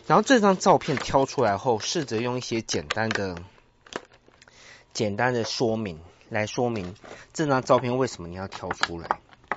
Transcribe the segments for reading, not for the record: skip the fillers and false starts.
然后这张照片挑出来后，试着用一些简单的说明来说明这张照片为什么你要挑出来。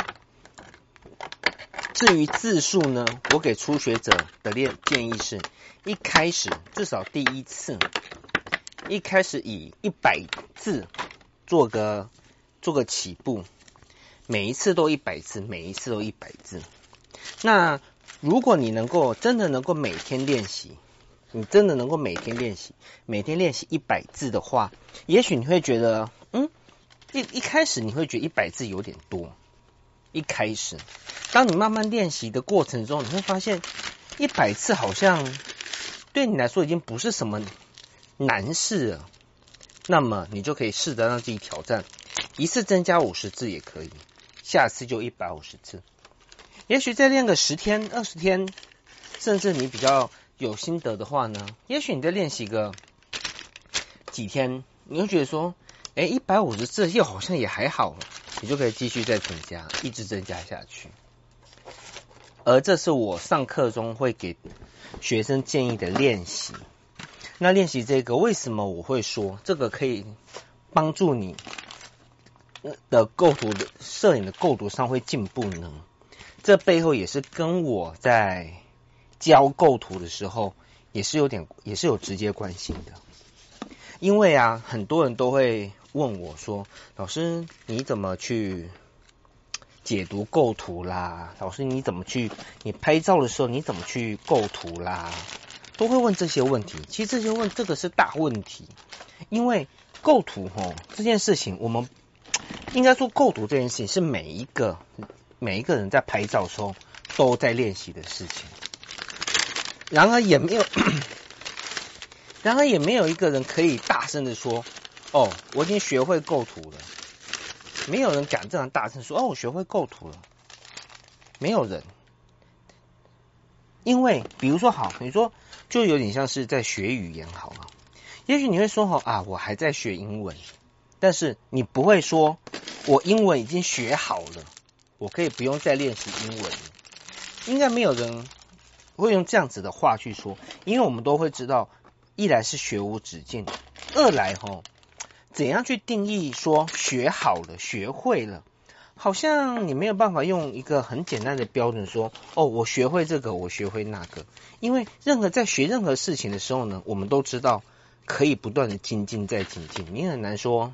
至于字数呢，我给初学者的建议是，一开始至少第一次，一开始以100字做个起步，每一次都100字，每一次都100字。那如果你真的能够每天练习，你真的能够每天练习100字的话，也许你会觉得，一开始你会觉得100字有点多。一开始，当你慢慢练习的过程中，你会发现100字好像对你来说已经不是什么难事了。那么你就可以试着让自己挑战，一次增加50字也可以，下次就150字。也许再练个10天、20天，甚至你比较有心得的话呢，也许你再练习个几天，你会觉得说，150字又好像也还好，你就可以继续再增加，一直增加下去。而这是我上课中会给学生建议的练习。那练习这个，为什么我会说这个可以帮助你的摄影的构图上会进步呢？这背后也是跟我在教构图的时候也是有直接关系的。因为很多人都会问我说，老师你怎么去解读构图啦？老师你你拍照的时候你怎么去构图啦？都会问这些问题。其实这个是大问题，因为构图这件事情，我们应该说构图这件事情是每一个人在拍照的时候都在练习的事情。然而也没有一个人可以大声的说，我已经学会构图了。没有人敢这样大声说，我学会构图了。没有人。因为比如说你说就有点像是在学语言好了。也许你会说我还在学英文，但是你不会说我英文已经学好了，我可以不用再练习英文了。应该没有人会用这样子的话去说，因为我们都会知道，一来是学无止境，二来怎样去定义说学好了、学会了，好像你没有办法用一个很简单的标准说，我学会这个，我学会那个。因为在学任何事情的时候呢，我们都知道可以不断的精进再精进。你很难说，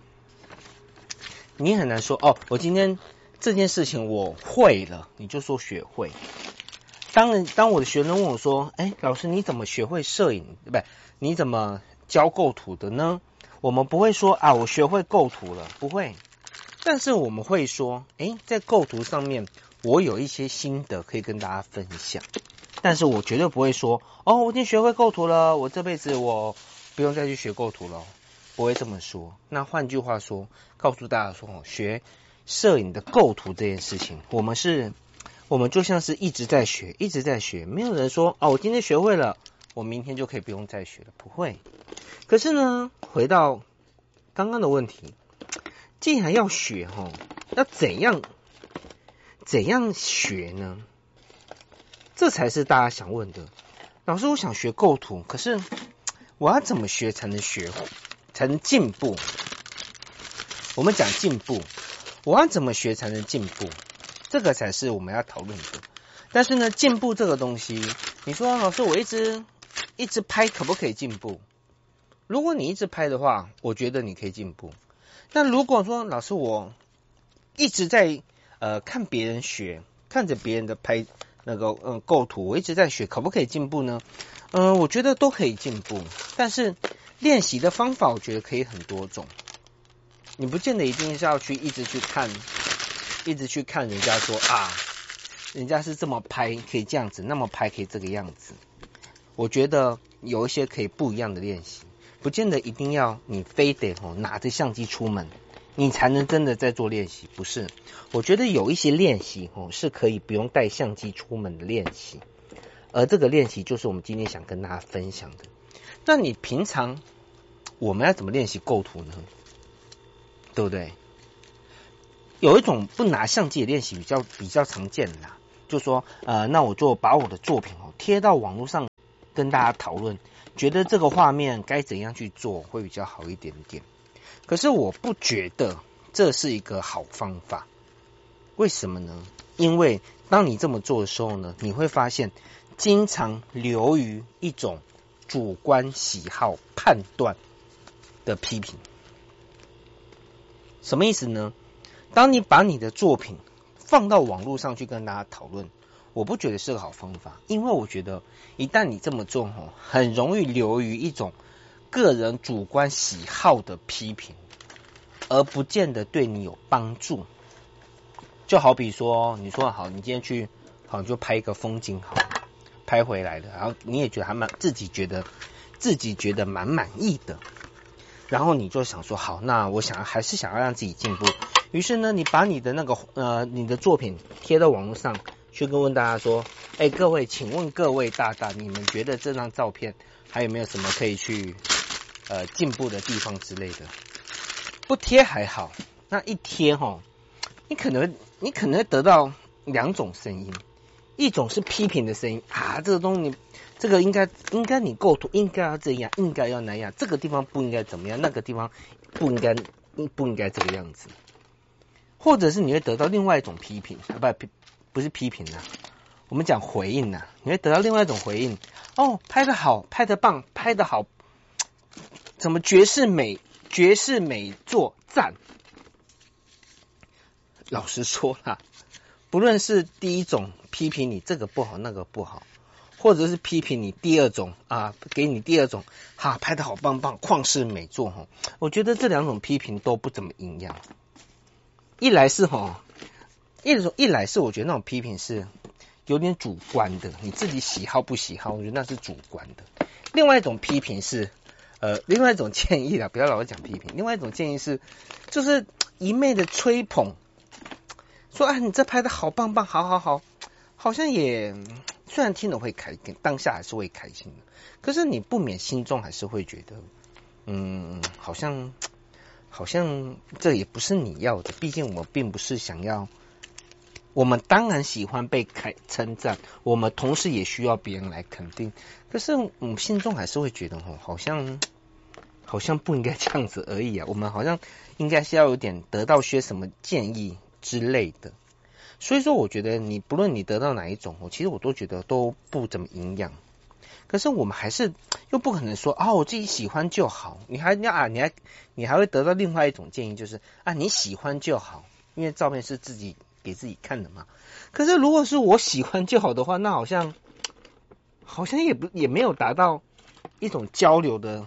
我今天这件事情我会了，你就说学会。当我的学生问我说，老师你怎么学会摄影？不，你怎么教构图的呢？我们不会说我学会构图了，不会。但是我们会说，在构图上面我有一些心得可以跟大家分享。但是我绝对不会说，我已经学会构图了，我这辈子我不用再去学构图了，不会这么说。那换句话说，告诉大家说，学摄影的构图这件事情，我们就像是一直在学，一直在学。没有人说，我今天学会了，我明天就可以不用再学了，不会。可是呢，回到刚刚的问题，既然要学要怎样学呢？这才是大家想问的。老师，我想学构图，可是我要怎么学才能进步？我们讲进步，我要怎么学才能进步？这个才是我们要讨论的。但是呢，进步这个东西，你说老师我一直拍可不可以进步？如果你一直拍的话，我觉得你可以进步。但如果说老师我一直在看别人学，看着别人的拍构图，我一直在学，可不可以进步呢？我觉得都可以进步。但是练习的方法我觉得可以很多种。你不见得一定是要一直去看人家说人家是这么拍可以这样子，那么拍可以这个样子。我觉得有一些可以不一样的练习，不见得一定要你非得拿着相机出门，你才能真的在做练习，不是。我觉得有一些练习是可以不用带相机出门的练习，而这个练习就是我们今天想跟大家分享的。那你平常我们要怎么练习构图呢？对不对？有一种不拿相机的练习比较常见的啦，就说那我就把我的作品贴到网络上， 跟大家讨论，觉得这个画面该怎样去做会比较好一点点。可是我不觉得这是一个好方法，为什么呢？因为当你这么做的时候呢，你会发现经常流于一种主观喜好判断的批评。什么意思呢？当你把你的作品放到网络上去跟大家讨论，我不觉得是个好方法，因为我觉得一旦你这么做很容易流于一种个人主观喜好的批评，而不见得对你有帮助。就好比说，你说好，你今天去好就拍一个风景好，拍回来的，然后你也觉得还自己觉得蛮满意的，然后你就想说好，那我还是想要让自己进步。于是呢，你把你的那个你的作品贴到网络上去，问大家说，各位，请问各位大大，你们觉得这张照片还有没有什么可以去进步的地方之类的？不贴还好，那一贴你可能会得到两种声音，一种是批评的声音啊，这个东西这个应该你构图应该要这样，应该要那样，这个地方不应该怎么样，那个地方不应该这个样子。或者是你会得到另外一种批评，不是批评啊，我们讲回应啊，你会得到另外一种回应。拍得好，拍得棒，拍得好，怎么绝世美作赞。老实说啦，不论是第一种批评你这个不好那个不好，或者是批评你第二种给你第二种拍得好棒棒旷世美作我觉得这两种批评都不怎么营养。一来是我觉得那种批评是有点主观的，你自己喜好不喜好，我觉得那是主观的。另外一种批评是另外一种建议啦，不要老是讲批评。另外一种建议是，就是一昧的吹捧，说你这拍的好棒棒，好，好像也虽然听了会开心，当下还是会开心的，可是你不免心中还是会觉得，好像这也不是你要的，毕竟我们并不是想要。我们当然喜欢被称赞，我们同时也需要别人来肯定。可是我们心中还是会觉得好像不应该这样子而已啊。我们好像应该是要有点得到些什么建议之类的。所以说，我觉得你不论你得到哪一种，其实我都觉得都不怎么营养。可是我们还是又不可能说我自己喜欢就好。你还会得到另外一种建议，就是你喜欢就好，因为照片是自己给自己看的嘛。可是如果是我喜欢就好的话，那好像也没有达到一种交流的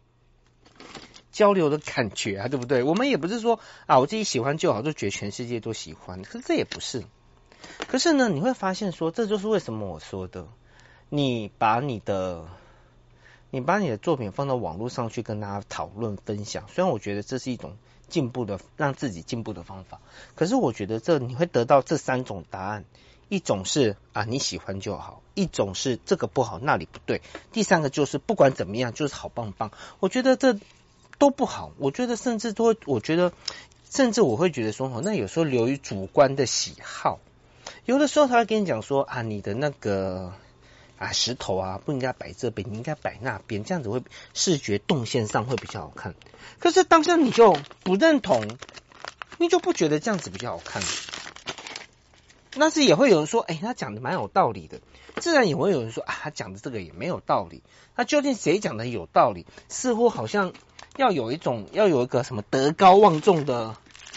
感觉啊，对不对？我们也不是说我自己喜欢就好，就觉得全世界都喜欢，可是这也不是。可是呢，你会发现说，这就是为什么我说的，你把你的作品放到网络上去跟大家讨论分享，虽然我觉得这是一种进步的让自己进步的方法，可是我觉得你会得到这三种答案，一种是你喜欢就好，一种是这个不好那里不对，第三个就是不管怎么样就是好棒棒。我觉得这都不好，我觉得甚至我会觉得说那有时候流于主观的喜好，有的时候他会跟你讲说你的那个石头不应该摆这边，你应该摆那边，这样子会视觉动线上会比较好看。可是当下你就不认同，你就不觉得这样子比较好看。但是也会有人说他讲的蛮有道理的，自然也会有人说他讲的这个也没有道理。那究竟谁讲的有道理？似乎好像要有一个什么德高望重的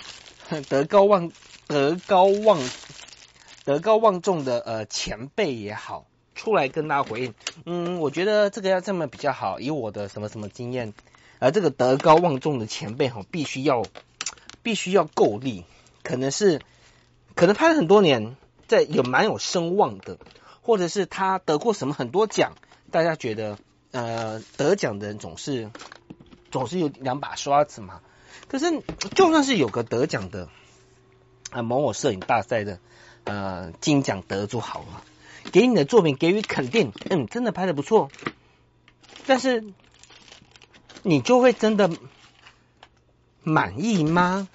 前辈也好，出来跟大家回应，我觉得这个要这么比较好，以我的什么什么经验，这个德高望重的前辈必须要够力，可能拍了很多年，蛮有声望的，或者是他得过什么很多奖，大家觉得得奖的人总是有两把刷子嘛。可是就算是有个得奖的某某摄影大赛的金奖得主好了，给你的作品给予肯定，真的拍得不错，但是你就会真的满意吗？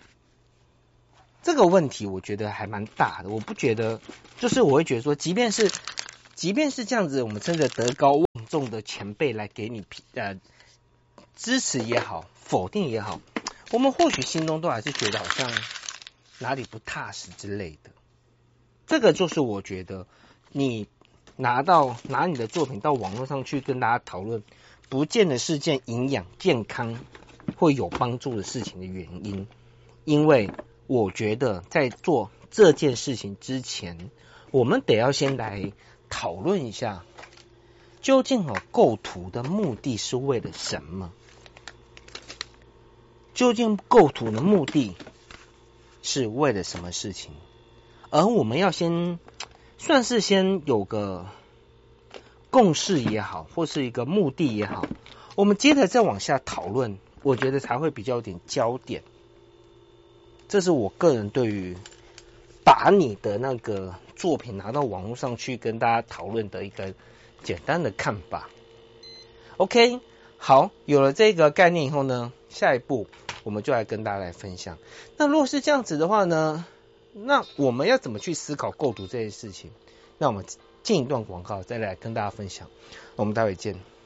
这个问题我觉得还蛮大的。我不觉得，就是我会觉得说，即便是即便是这样子，我们真的德高望重的前辈来给你支持也好，否定也好，我们或许心中都还是觉得好像哪里不踏实之类的。这个就是我觉得你拿你的作品到网络上去跟大家讨论，不见得是件营养健康会有帮助的事情的原因。因为我觉得在做这件事情之前，我们得要先来讨论一下，究竟构图的目的是为了什么？究竟构图的目的是为了什么事情？而我们要先有个共识也好，或是一个目的也好，我们接着再往下讨论，我觉得才会比较有点焦点。这是我个人对于把你的那个作品拿到网络上去跟大家讨论的一个简单的看法。OK， 好，有了这个概念以后呢，下一步我们就来跟大家来分享。那如果是这样子的话呢，那我们要怎么去思考构图这件事情？那我们进一段广告再来跟大家分享。我们待会见。